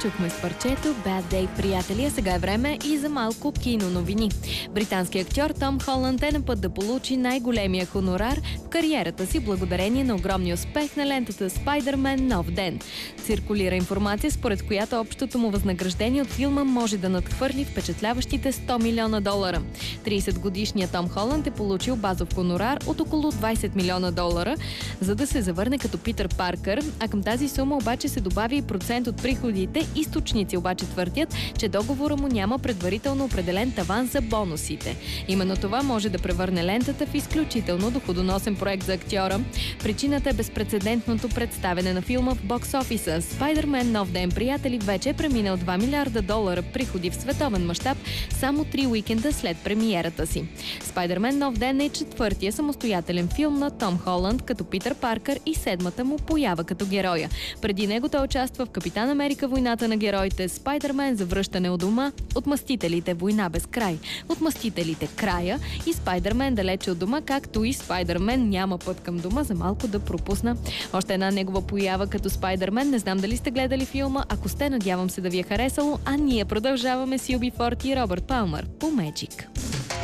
Чухме с парчето Bad Day, приятели, а сега е време и за малко киноновини. Британският актьор Том Холанд е на път да получи най-големия хонорар в кариерата си благодарение на огромния успех на лентата Spider-Man Нов ден. Циркулира информация, според която общото му възнаграждение от филма може да надхвърли впечатляващите $100 милиона. 30-годишният Том Холанд е получил базов хонорар от около $20 милиона, за да се завърне като Питър Паркър, а към тази сума обаче се добави и процент от приходите. Източници обаче твърдят, че договора му няма предварително определен таван за бонусите. Именно това може да превърне лентата в изключително доходоносен проект за актьора. Причината е безпрецедентното представяне на филма в бокс-офиса. Spider-Man Нов ден, приятели, вече е преминал $2 милиарда приходи в световен мащаб само 3 уикенда след премиерата си. Spider-Man Нов ден е четвъртия самостоятелен филм на Том Холанд като Питър Паркър и седмата му поява като героя. Преди него той участва в Капитан Америка войната на героите, Spider-Man завръщане у дома, Отмъстителите война без край, Отмъстителите края и Spider-Man далече от дома, както и Spider-Man няма път към дома, за малко да пропусна. Още една негова поява като Spider-Man. Не знам дали сте гледали филма, ако сте, надявам се да ви е харесало, а ние продължаваме с UB40 и Робърт Палмър по Magic.